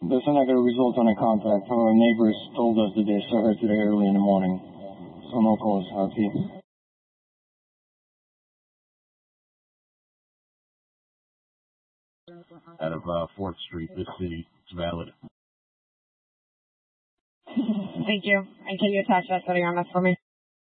That's not going to result in a contact. Our neighbors told us that they saw her today early in the morning. So no cause, RP. Out of 4th Street, this city. It's valid. Thank you. And can you attach that to the armrest for me?